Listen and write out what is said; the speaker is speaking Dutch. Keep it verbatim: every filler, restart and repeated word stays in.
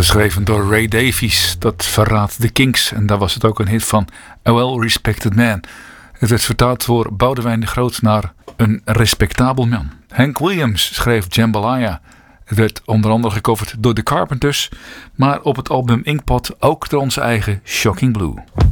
geschreven door Ray Davies. Dat verraadt de Kinks. En daar was het ook een hit van A Well-Respected Man. Het werd vertaald door Boudewijn de Groot naar een respectabel man. Hank Williams schreef Jambalaya. Het werd onder andere gecoverd door The Carpenters. Maar op het album Inkpot ook door onze eigen Shocking Blue.